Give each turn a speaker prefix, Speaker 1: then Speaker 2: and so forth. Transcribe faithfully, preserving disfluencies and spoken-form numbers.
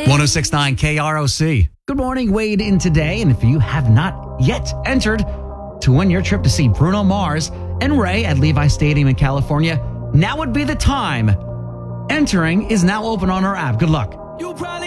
Speaker 1: one oh six point nine K R O C. Good morning, Wade in today. And if you have not yet entered to win your trip to see Bruno Mars and Ray at Levi Stadium in California, now would be the time. Entering is now open on our app. Good luck.
Speaker 2: You probably